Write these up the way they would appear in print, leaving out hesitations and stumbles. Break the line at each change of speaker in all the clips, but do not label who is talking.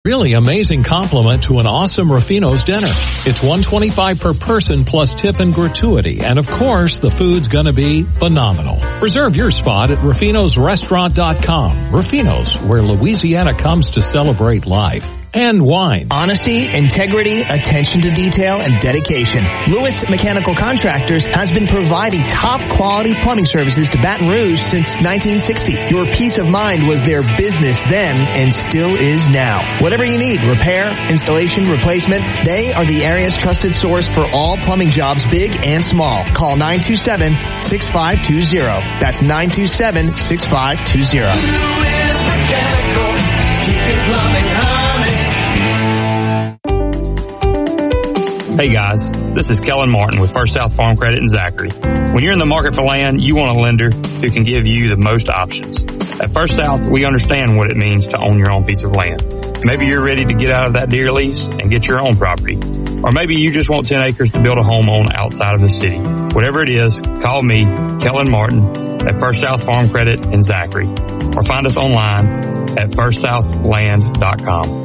Really amazing compliment to an awesome Ruffino's dinner. It's $125 per person plus tip and gratuity. And of course, the food's gonna be phenomenal. Reserve your spot at RuffinosRestaurant.com. Ruffino's, where Louisiana comes to celebrate life. And wine.
Honesty, integrity, attention to detail, and dedication. Lewis Mechanical Contractors has been providing top quality plumbing services to Baton Rouge since 1960. Your peace of mind was their business then and still is now. Whatever you need, repair, installation, replacement, they are the area's trusted source for all plumbing jobs, big and small. Call 927-6520. That's 927-6520.
Lewis Mechanical, keeping plumbing humming.
Hey guys, this is Kellen Martin with First South Farm Credit in Zachary. When you're in the market for land, you want a lender who can give you the most options. At First South, we understand what it means to own your own piece of land. Maybe you're ready to get out of that deer lease and get your own property. Or maybe you just want 10 acres to build a home on outside of the city. Whatever it is, call me, Kellen Martin, at First South Farm Credit in Zachary. Or find us online at firstsouthland.com.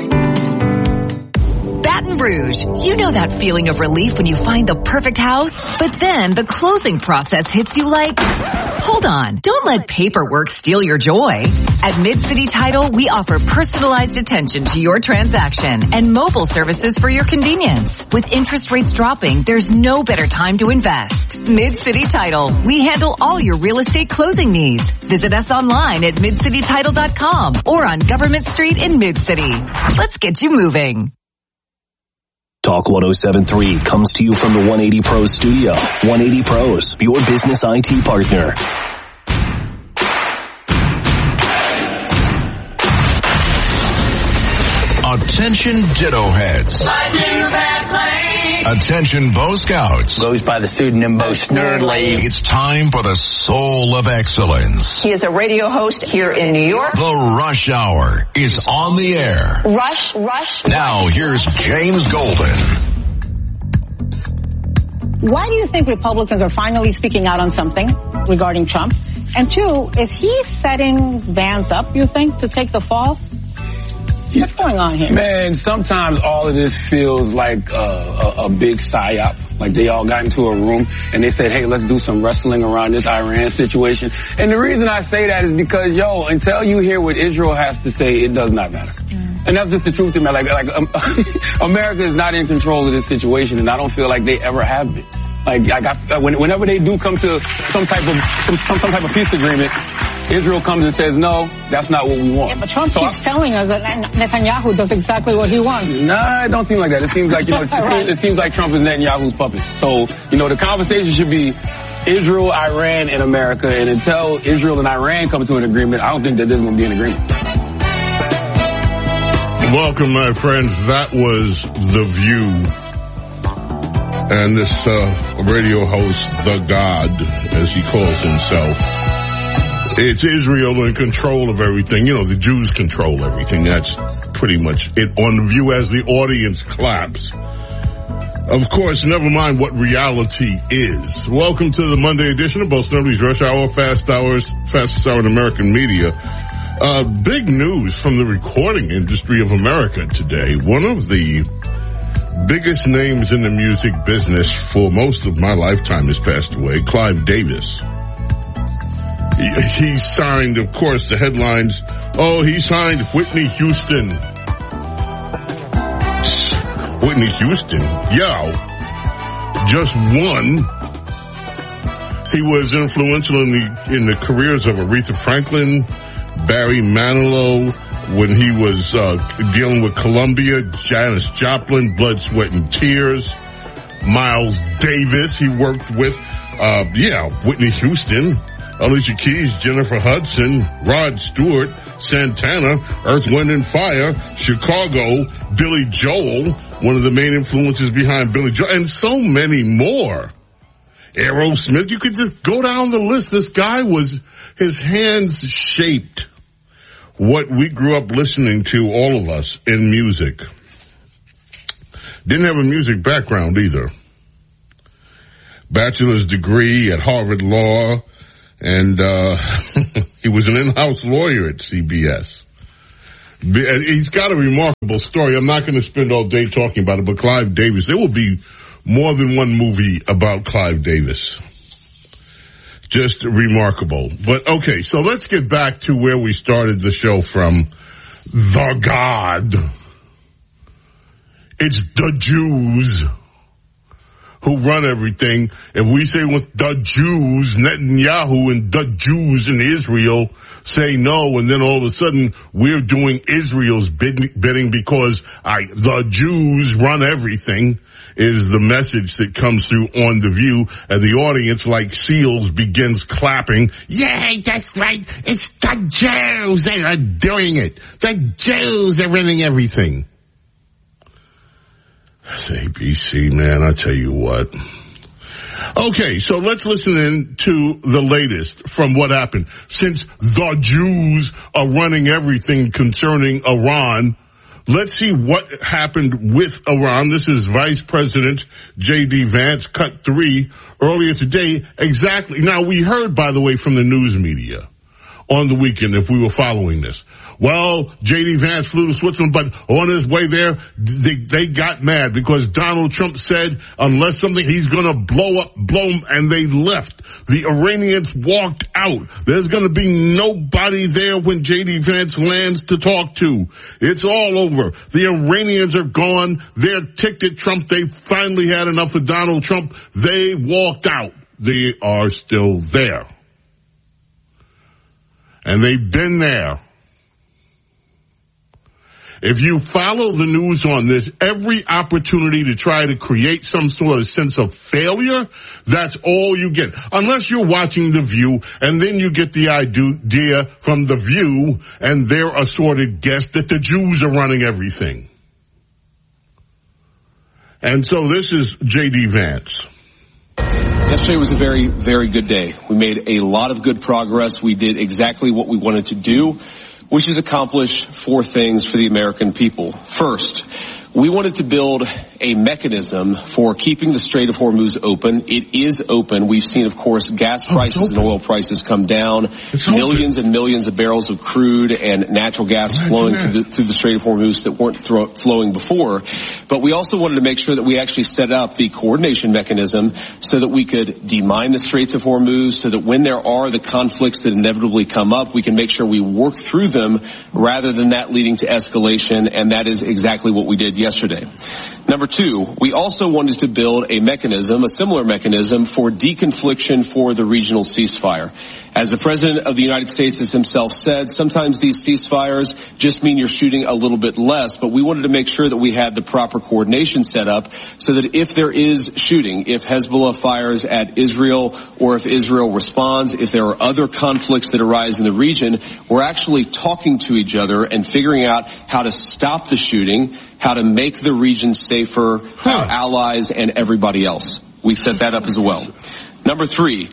Baton Rouge, you know that feeling of relief when you find the perfect house? But then the closing process hits you like, hold on, don't let paperwork steal your joy. At Mid-City Title, we offer personalized attention to your transaction and mobile services for your convenience. With interest rates dropping, there's no better time to invest. Mid-City Title, we handle all your real estate closing needs. Visit us online at midcitytitle.com or on Government Street in Mid-City. Let's get you moving.
Talk 107.3 comes to you from the 180 Pros studio. 180 Pros, your business IT partner.
Attention Ditto Heads. Attention Bo Scouts.
Goes by the pseudonym Bo Snerdley.
It's time for the Soul of Excellence.
He is a radio host here in New York.
The Rush Hour is on the air.
Rush.
Now here's James Golden.
Why do you think Republicans are finally speaking out on something regarding Trump? And two, is he setting Vance up, you think, to take the fall? What's going on here?
Man, sometimes all of this feels like a big psyop. Like they all got into a room and they said, hey, let's do some wrestling around this Iran situation. And the reason I say that is because, until you hear what Israel has to say, it does not matter. And that's just the truth to me. America is not in control of this situation, and I don't feel like they ever have been. Whenever they do come to some type of peace agreement, Israel comes and says, no, that's not what we want.
Yeah, but Trump keeps telling us that Netanyahu does exactly what he wants.
Nah, it don't seem like that. It seems like, right. It seems like Trump is Netanyahu's puppet. So, the conversation should be Israel, Iran, and America. And until Israel and Iran come to an agreement, I don't think that there's going to be an agreement.
Welcome, my friends. That was The View. And this radio host, The God, as he calls himself. It's Israel in control of everything. The Jews control everything. That's pretty much it on The View as the audience claps. Of course, never mind what reality is. Welcome to the Monday edition of Bo Snerdley's Rush Hour, fastest hour in American media. Big news from the recording industry of America today. One of the biggest names in the music business for most of my lifetime has passed away, Clive Davis. He signed, of course, the headlines. Oh, he signed Whitney Houston. Whitney Houston? Yeah. Just one. He was influential in the careers of Aretha Franklin, Barry Manilow, when he was dealing with Columbia, Janis Joplin, Blood, Sweat, and Tears, Miles Davis he worked with, Whitney Houston, Alicia Keys, Jennifer Hudson, Rod Stewart, Santana, Earth, Wind and Fire, Chicago, Billy Joel, one of the main influences behind Billy Joel, and so many more. Aerosmith, you could just go down the list. This guy his hands shaped what we grew up listening to, all of us, in music. Didn't have a music background either. Bachelor's degree at Harvard Law, and he was an in-house lawyer at CBS. He's got a remarkable story. I'm not going to spend all day talking about it, but Clive Davis, there will be more than one movie about Clive Davis. Just remarkable. But okay, so let's get back to where we started the show from. The God. It's the Jews who run everything. If we say with the Jews, Netanyahu and the Jews in Israel say no, and then all of a sudden we're doing Israel's bidding because the Jews run everything, is the message that comes through on The View, and the audience, like seals, begins clapping. Yay, that's right. It's the Jews that are doing it. The Jews are running everything. That's ABC, man, I tell you what. Okay, so let's listen in to the latest from what happened. Since the Jews are running everything concerning Iran, let's see what happened with Iran. This is Vice President J.D. Vance, cut 3, earlier today. Exactly. Now, we heard, by the way, from the news media on the weekend, if we were following this. Well, J.D. Vance flew to Switzerland, but on his way there, they got mad because Donald Trump said unless something, he's going to blow them, and they left. The Iranians walked out. There's going to be nobody there when J.D. Vance lands to talk to. It's all over. The Iranians are gone. They're ticked at Trump. They finally had enough of Donald Trump. They walked out. They are still there. And they've been there. If you follow the news on this, every opportunity to try to create some sort of sense of failure, that's all you get. Unless you're watching The View, and then you get the idea from The View and their assorted guests that the Jews are running everything. And so this is J.D. Vance.
Yesterday was a very, very good day. We made a lot of good progress. We did exactly what we wanted to do, which is accomplish 4 things for the American people. First, we wanted to build a mechanism for keeping the Strait of Hormuz open. It is open. We've seen, of course, gas prices and oil prices come down. Millions and millions of barrels of crude and natural gas flowing through the Strait of Hormuz that weren't flowing before. But we also wanted to make sure that we actually set up the coordination mechanism so that we could demine the Straits of Hormuz, so that when there are the conflicts that inevitably come up, we can make sure we work through them rather than that leading to escalation, and that is exactly what we did yesterday. Number 2, we also wanted to build a mechanism, a similar mechanism for deconfliction for the regional ceasefire. As the President of the United States has himself said, sometimes these ceasefires just mean you're shooting a little bit less, but we wanted to make sure that we had the proper coordination set up so that if there is shooting, if Hezbollah fires at Israel or if Israel responds, if there are other conflicts that arise in the region, we're actually talking to each other and figuring out how to stop the shooting, how to make the region safer, our allies and everybody else. We set that up as well. Number 3,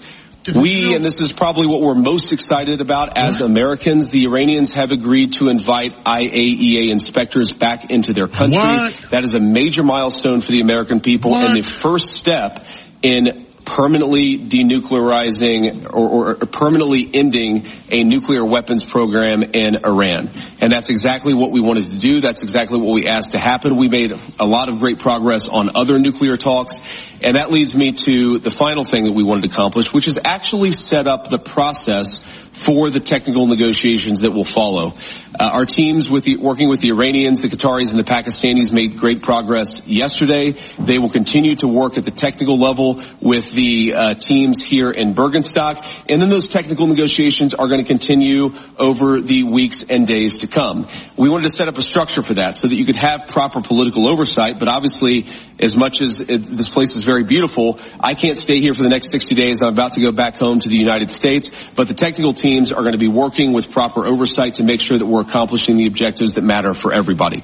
and this is probably what we're most excited about as Americans, the Iranians have agreed to invite IAEA inspectors back into their country. That is a major milestone for the American people and the first step in permanently denuclearizing or permanently ending a nuclear weapons program in Iran. And that's exactly what we wanted to do. That's exactly what we asked to happen. We made a lot of great progress on other nuclear talks. And that leads me to the final thing that we wanted to accomplish, which is actually set up the process for the technical negotiations that will follow. Our teams working with the Iranians, the Qataris, and the Pakistanis made great progress yesterday. They will continue to work at the technical level with the teams here in Bergenstock. And then those technical negotiations are going to continue over the weeks and days to come. We wanted to set up a structure for that so that you could have proper political oversight. But obviously, as much as this place is very beautiful, I can't stay here for the next 60 days. I'm about to go back home to the United States. But the technical teams are going to be working with proper oversight to make sure that we're accomplishing the objectives that matter for everybody.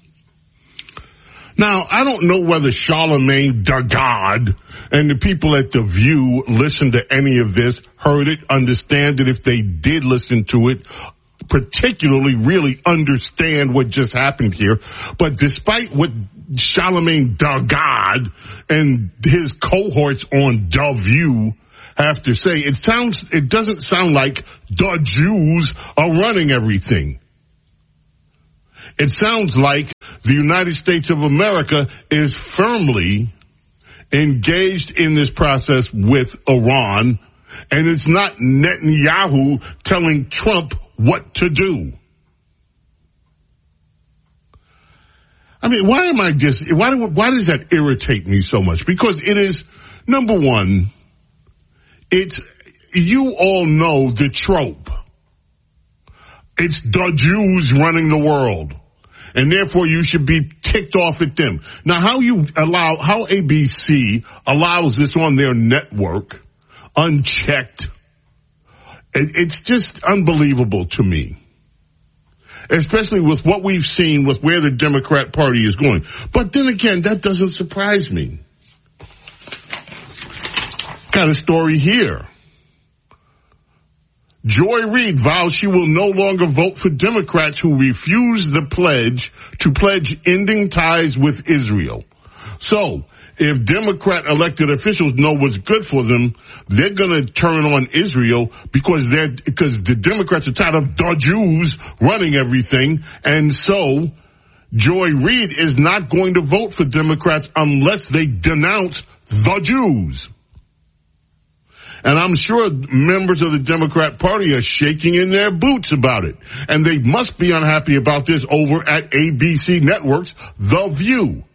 Now, I don't know whether Charlemagne the God and the people at The View listened to any of this, heard it, understand it. If they did listen to it, particularly really understand what just happened here. But despite what Charlemagne the God and his cohorts on The View have to say, it doesn't sound like the Jews are running everything. It sounds like the United States of America is firmly engaged in this process with Iran, and it's not Netanyahu telling Trump what to do. I mean, why does that irritate me so much? Because it is, number one, you all know the trope. It's the Jews running the world. And therefore you should be ticked off at them. Now how ABC allows this on their network unchecked, it's just unbelievable to me. Especially with what we've seen with where the Democrat Party is going. But then again, that doesn't surprise me. Got a story here. Joy Reid vows she will no longer vote for Democrats who refuse to pledge ending ties with Israel. So, if Democrat elected officials know what's good for them, they're gonna turn on Israel because the Democrats are tired of the Jews running everything, and so Joy Reid is not going to vote for Democrats unless they denounce the Jews. And I'm sure members of the Democrat Party are shaking in their boots about it. And they must be unhappy about this over at ABC Network's The View.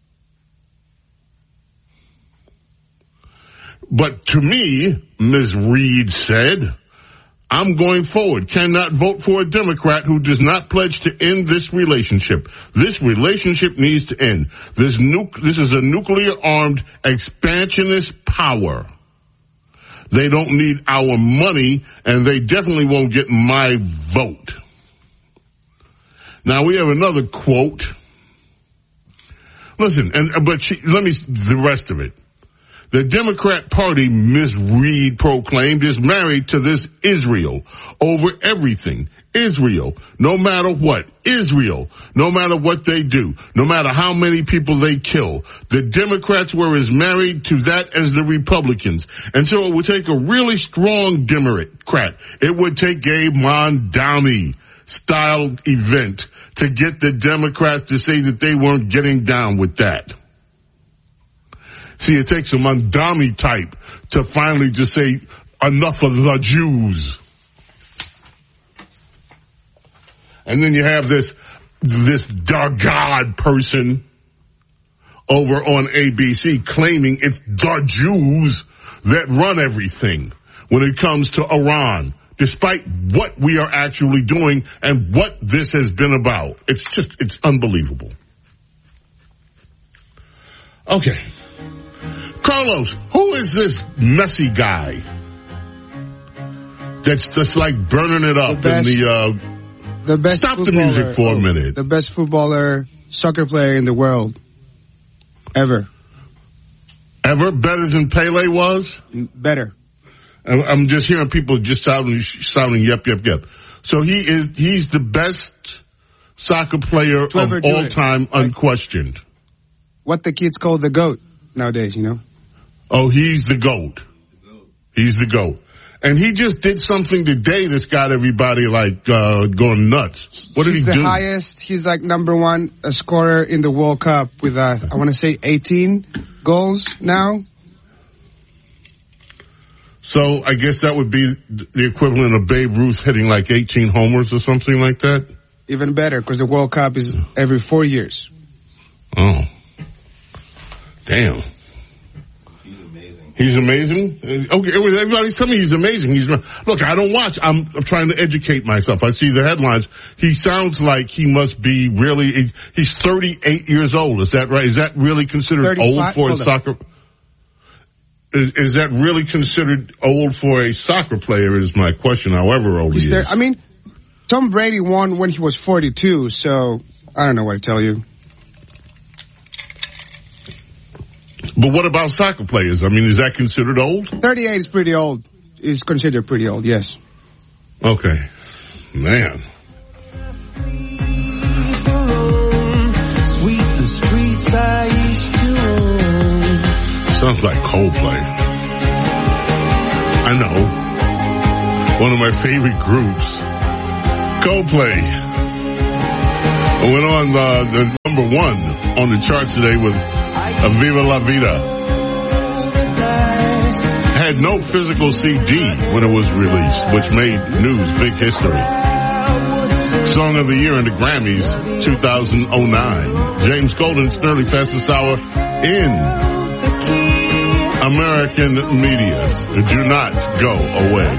But to me, Ms. Reid said, I'm going forward, cannot vote for a Democrat who does not pledge to end this relationship. This relationship needs to end. This is a nuclear-armed expansionist power. They don't need our money, and they definitely won't get my vote. Now we have another quote. Listen, the rest of it. The Democrat Party, Ms. Reid proclaimed, is married to this Israel over everything. Israel, no matter what. Israel, no matter what they do. No matter how many people they kill. The Democrats were as married to that as the Republicans. And so it would take a really strong Democrat. It would take a Mondami style event to get the Democrats to say that they weren't getting down with that. See, it takes a Mondami type to finally just say enough of the Jews. And then you have this God person over on ABC claiming it's the Jews that run everything when it comes to Iran, despite what we are actually doing and what this has been about. It's unbelievable. Okay. Carlos, who is this messy guy that's just like burning it up
the best
stop the music for a minute.
The best footballer, soccer player in the world ever.
Ever? Better than Pele was?
Better.
I'm just hearing people just sounding yep. So he's the best soccer player of all time, unquestioned.
What the kids call the GOAT nowadays, you know?
Oh, he's the GOAT. He's the GOAT. And he just did something today that's got everybody going nuts. What did he do?
He's the highest. He's like number one scorer in the World Cup with, I want to say 18 goals now.
So I guess that would be the equivalent of Babe Ruth hitting like 18 homers or something like that?
Even better, because the World Cup is every 4 years.
Oh. Damn. He's amazing? Okay, everybody's telling me he's amazing. Look, I don't watch. I'm trying to educate myself. I see the headlines. He sounds like he must be really, he's 38 years old. Is that right? Is that really considered old for a soccer? Is that really considered old for a soccer player is my question, however old he is.
I mean, Tom Brady won when he was 42, so I don't know what to tell you.
But what about soccer players? I mean, is that considered old?
38 is pretty old. Is considered pretty old, yes.
Okay. Man. Sounds like Coldplay. I know. One of my favorite groups. Coldplay. Went on the number 1 on the charts today with Viva La Vida. Had no physical CD when it was released, which made news, big history. Song of the Year in the Grammys, 2009. James Golden's Nearly Fastest Hour in American media. Do not go away.